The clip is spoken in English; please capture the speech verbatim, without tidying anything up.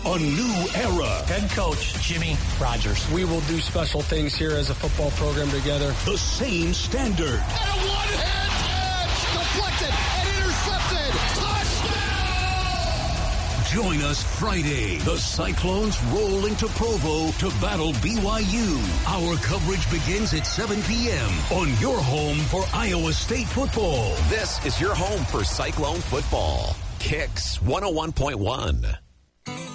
a new era. Head coach Jimmy Rogers. We will do special things here as a football program together. The same standard. And a one-hand catch, deflected and intercepted. Touchdown! Join us Friday. The Cyclones roll into Provo to battle B Y U. Our coverage begins at seven p.m. on your home for Iowa State football. This is your home for Cyclone football. Kicks one oh one point one.